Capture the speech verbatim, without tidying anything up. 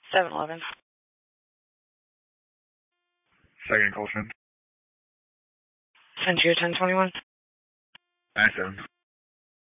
seven eleven. Second Colson. Century ten twenty-one. nine seven.